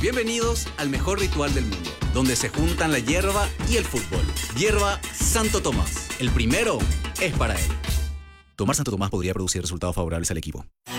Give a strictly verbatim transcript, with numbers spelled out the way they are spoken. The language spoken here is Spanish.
Bienvenidos al mejor ritual del mundo, donde se juntan la hierba y el fútbol. Hierba Santo Tomás. El primero es para él. Tomar Santo Tomás podría producir resultados favorables al equipo.